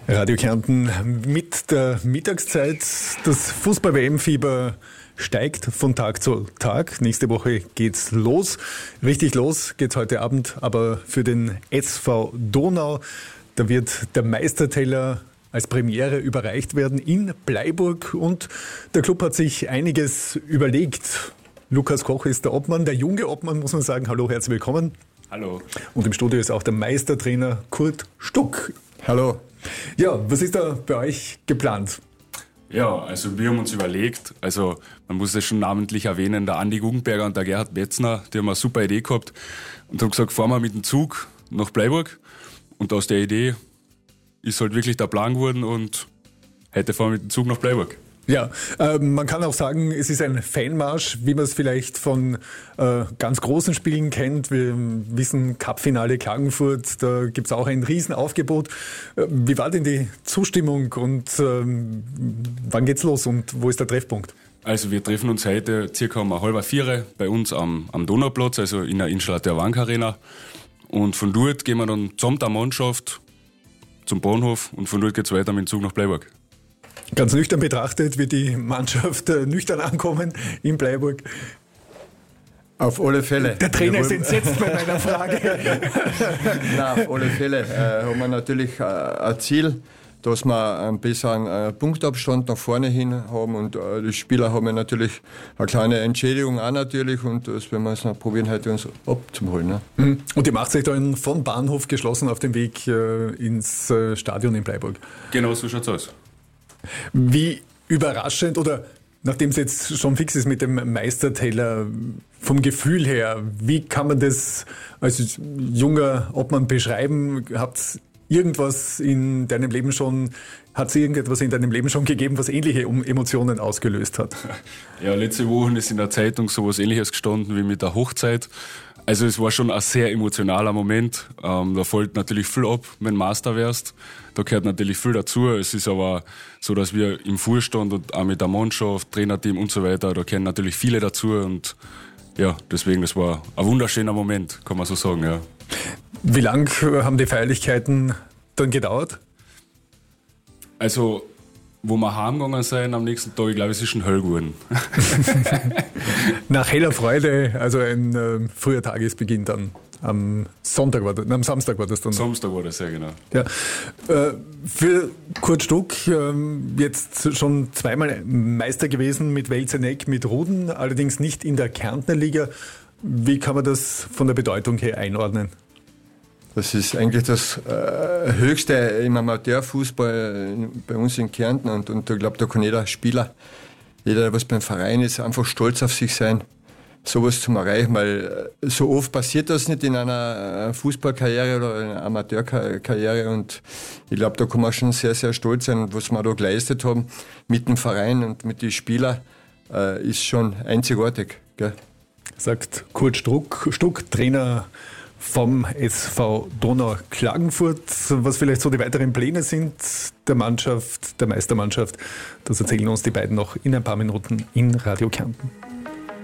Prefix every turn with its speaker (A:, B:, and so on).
A: Radio Kärnten mit der Mittagszeit. Das Fußball-WM-Fieber steigt von Tag zu Tag. Nächste Woche geht's los. Richtig los geht's heute Abend, aber für den SV Donau. Da wird der Meisterteller als Premiere überreicht werden in Bleiburg und der Club hat sich einiges überlegt. Lukas Koch ist der Obmann, der junge Obmann, muss man sagen. Hallo, herzlich willkommen.
B: Hallo.
A: Und im Studio ist auch der Meistertrainer Kurt Stuck.
C: Hallo.
A: Ja, was ist da bei euch geplant?
B: Ja, also wir haben uns überlegt, also man muss das schon namentlich erwähnen, der Andi Guggenberger und der Gerhard Betzner, die haben eine super Idee gehabt und haben gesagt, fahren wir mit dem Zug nach Bleiburg. Und aus der Idee ist halt wirklich der Plan geworden und heute fahren wir mit dem Zug nach Bleiburg.
A: Ja, man kann auch sagen, es ist ein Fanmarsch, wie man es vielleicht von ganz großen Spielen kennt. Wir wissen, Cup-Finale Klagenfurt, da gibt es auch ein Riesenaufgebot. Wie war denn die Zustimmung und wann geht's los und wo ist der Treffpunkt?
B: Also wir treffen uns heute circa um 3:30 bei uns am Donauplatz, also in der Installateur Wank Arena. Und von dort gehen wir dann zusammen der Mannschaft zum Bahnhof und von dort geht's weiter mit dem Zug nach Bleiburg.
A: Ganz nüchtern betrachtet wird die Mannschaft nüchtern ankommen in Bleiburg.
C: Auf alle Fälle.
A: Der Trainer ist entsetzt bei meiner Frage.
C: Nein, auf alle Fälle haben wir natürlich ein Ziel, dass wir einen besseren Punktabstand nach vorne hin haben und die Spieler haben natürlich eine kleine Entschädigung auch natürlich und das werden wir jetzt noch probieren, heute uns abzuholen. Ne?
A: Und ihr macht euch dann vom Bahnhof geschlossen auf den Weg ins Stadion in Bleiburg?
B: Genau, so schaut's aus.
A: Wie überraschend, oder nachdem es jetzt schon fix ist mit dem Meisterteller, vom Gefühl her, wie kann man das als junger Obmann beschreiben? Hat es irgendetwas in deinem Leben schon gegeben, was ähnliche Emotionen ausgelöst hat?
B: Ja, letzte Woche ist in der Zeitung sowas Ähnliches gestanden wie mit der Hochzeit. Also es war schon ein sehr emotionaler Moment. Da fällt natürlich viel ab, wenn du Master wärst. Da gehört natürlich viel dazu. Es ist aber so, dass wir im Vorstand und auch mit der Mannschaft, Trainerteam und so weiter, da gehören natürlich viele dazu. Und ja, deswegen, das war ein wunderschöner Moment, kann man so sagen, ja.
A: Wie lang haben die Feierlichkeiten dann gedauert?
B: Also, wo wir heimgegangen sind am nächsten Tag, ich glaube, es ist schon hell geworden.
A: Nach heller Freude, also ein früher Tagesbeginn dann. Am Samstag war das dann.
B: Samstag war das, ja genau.
A: Ja. Für Kurt Stuck jetzt schon zweimal Meister gewesen mit Welzeneck, mit Ruden, allerdings nicht in der Kärntner Liga. Wie kann man das von der Bedeutung her einordnen?
C: Das ist eigentlich das Höchste im Amateurfußball bei uns in Kärnten und ich glaube, da kann jeder Spieler, jeder, der was beim Verein ist, einfach stolz auf sich sein, sowas zu erreichen, weil so oft passiert das nicht in einer Fußballkarriere oder in einer Amateurkarriere und ich glaube, da kann man schon sehr, sehr stolz sein, was wir da geleistet haben mit dem Verein und mit den Spielern, ist schon einzigartig. Gell?
A: Sagt Kurt Stuck, Trainer vom SV Donau Klagenfurt. Was vielleicht so die weiteren Pläne sind der Mannschaft, der Meistermannschaft, das erzählen uns die beiden noch in ein paar Minuten in Radio Kärnten.